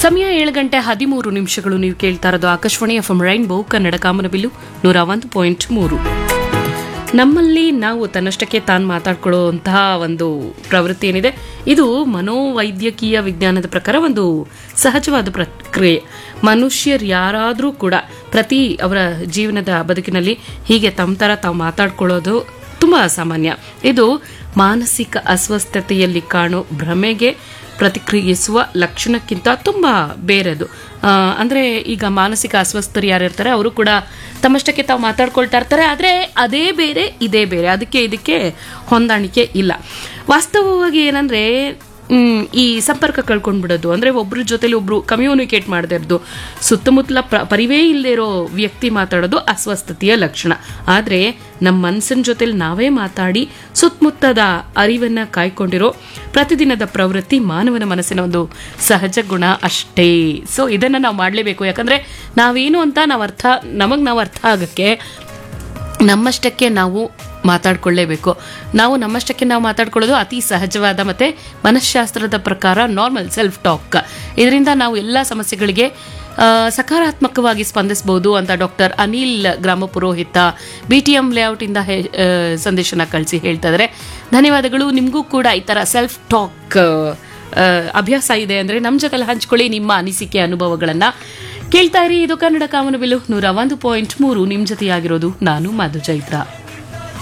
ಸಮಯ 7:13 ನೀವು ಕೇಳ್ತಾ ಇರೋದು ಆಕಾಶವಾಣಿ ಎಫ್ಎಂ ರೈನ್ಬೋ ಕನ್ನಡ ಕಾಮನಬಿಲ್ಲು 101.3. ನಮ್ಮಲ್ಲಿ ನಾವು ತನ್ನಷ್ಟಕ್ಕೆ ತಾನು ಮಾತಾಡ್ಕೊಳ್ಳುವಂತಹ ಒಂದು ಪ್ರವೃತ್ತಿ ಏನಿದೆ ಇದು ಮನೋವೈದ್ಯಕೀಯ ವಿಜ್ಞಾನದ ಪ್ರಕಾರ ಒಂದು ಸಹಜವಾದ ಪ್ರಕ್ರಿಯೆ. ಮನುಷ್ಯರು ಯಾರಾದರೂ ಕೂಡ ಪ್ರತಿ ಅವರ ಜೀವನದ ಬದುಕಿನಲ್ಲಿ ಹೀಗೆ ತಮ್ಮ ಥರ ತಾವು ಮಾತಾಡ್ಕೊಳ್ಳೋದು ತುಂಬ ಸಾಮಾನ್ಯ. ಇದು ಮಾನಸಿಕ ಅಸ್ವಸ್ಥತೆಯಲ್ಲಿ ಕಾಣೋ ಭ್ರಮೆಗೆ ಪ್ರತಿಕ್ರಿಯಿಸುವ ಲಕ್ಷಣಕ್ಕಿಂತ ತುಂಬ ಬೇರೆದು. ಅಂದರೆ ಈಗ ಮಾನಸಿಕ ಅಸ್ವಸ್ಥರು ಯಾರಿರ್ತಾರೆ ಅವರು ಕೂಡ ತಮ್ಮಷ್ಟಕ್ಕೆ ತಾವು ಮಾತಾಡ್ಕೊಳ್ತಾ ಇರ್ತಾರೆ, ಆದರೆ ಅದೇ ಬೇರೆ ಇದೇ ಬೇರೆ, ಅದಕ್ಕೆ ಇದಕ್ಕೆ ಹೊಂದಾಣಿಕೆ ಇಲ್ಲ. ವಾಸ್ತವವಾಗಿ ಏನಂದರೆ ಈ ಸಂಪರ್ಕ ಕಳ್ಕೊಂಡ್ಬಿಡೋದು ಅಂದರೆ ಒಬ್ಬರ ಜೊತೆಲಿ ಒಬ್ರು ಕಮ್ಯುನಿಕೇಟ್ ಮಾಡದೇ ಇರೋದು, ಸುತ್ತಮುತ್ತಲ ಪರಿವೇ ಇಲ್ಲದೆ ಇರೋ ವ್ಯಕ್ತಿ ಮಾತಾಡೋದು ಅಸ್ವಸ್ಥತೆಯ ಲಕ್ಷಣ. ಆದರೆ ನಮ್ಮ ಮನಸ್ಸಿನ ಜೊತೆಲಿ ನಾವೇ ಮಾತಾಡಿ ಸುತ್ತಮುತ್ತದ ಅರಿವನ್ನು ಕಾಯ್ಕೊಂಡಿರೋ ಪ್ರತಿದಿನದ ಪ್ರವೃತ್ತಿ ಮಾನವನ ಮನಸ್ಸಿನ ಒಂದು ಸಹಜ ಗುಣ ಅಷ್ಟೇ. ಸೊ ಇದನ್ನು ನಾವು ಮಾಡಲೇಬೇಕು. ಯಾಕಂದರೆ ನಾವೇನು ಅಂತ ನಮಗೆ ಅರ್ಥ ಆಗೋಕ್ಕೆ ನಮ್ಮಷ್ಟಕ್ಕೆ ನಾವು ಮಾತಾಡ್ಕೊಳ್ಳೇಬೇಕು. ನಾವು ನಮ್ಮಷ್ಟಕ್ಕೆ ನಾವು ಮಾತಾಡ್ಕೊಳ್ಳೋದು ಅತಿ ಸಹಜವಾದ ಮತ್ತು ಮನಃಶಾಸ್ತ್ರದ ಪ್ರಕಾರ ನಾರ್ಮಲ್ ಸೆಲ್ಫ್ ಟಾಕ್. ಇದರಿಂದ ನಾವು ಎಲ್ಲ ಸಮಸ್ಯೆಗಳಿಗೆ ಸಕಾರಾತ್ಮಕವಾಗಿ ಸ್ಪಂದಿಸಬಹುದು ಅಂತ ಡಾಕ್ಟರ್ ಅನಿಲ್ ಗ್ರಾಮ ಪುರೋಹಿತ BTM ಲೇಔಟಿಂದ ಸಂದೇಶನ ಕಳಿಸಿ ಹೇಳ್ತಾ ಇದ್ದಾರೆ. ಧನ್ಯವಾದಗಳು. ನಿಮಗೂ ಕೂಡ ಈ ಥರ ಸೆಲ್ಫ್ ಟಾಕ್ ಅಭ್ಯಾಸ ಇದೆ ಅಂದರೆ ನಮ್ಮ ಜೊತೆಲಿ ಹಂಚ್ಕೊಳ್ಳಿ ನಿಮ್ಮ ಅನಿಸಿಕೆ ಅನುಭವಗಳನ್ನು. ಕೇಳ್ತಾ ಇರಿ, ಇದು ಕನ್ನಡ ಕಾಮನಬಿಲ್ಲು 101.3. ನಿಮ್ಮ ಜೊತೆಯಾಗಿರೋದು ನಾನು ಮಧು ಚೈತ್ರ.